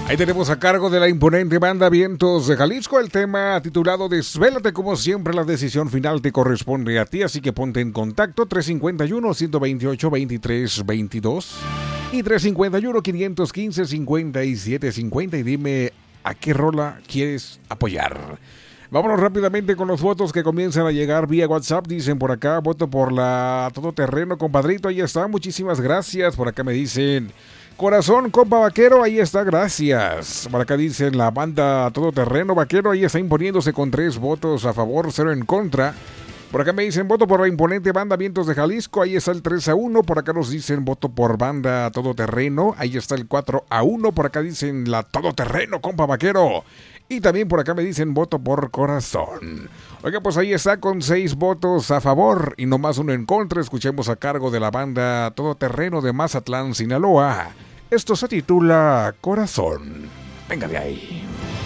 Ahí tenemos a cargo de la imponente banda Vientos de Jalisco el tema titulado Desvélate. Como siempre, la decisión final te corresponde a ti, así que ponte en contacto 351-128-2322 y 351-515-5750 y dime a qué rola quieres apoyar. Vámonos rápidamente con los votos que comienzan a llegar vía WhatsApp. Dicen por acá, voto por la Todoterreno, compadrito, ahí está, muchísimas gracias. Por acá me dicen... Corazón, compa vaquero, ahí está, gracias. Por acá dicen la banda Todoterreno Vaquero, ahí está imponiéndose con 3 votos a favor, 0 en contra. Por acá me dicen voto por la imponente banda Vientos de Jalisco, ahí está el 3-1. Por acá nos dicen voto por banda Todoterreno, ahí está el 4-1. Por acá dicen la Todoterreno, compa vaquero. Y también por acá me dicen voto por Corazón. Oiga, pues ahí está con 6 votos a favor y nomás 1 en contra. Escuchemos a cargo de la banda Todoterreno de Mazatlán, Sinaloa. Esto se titula Corazón. Venga de ahí.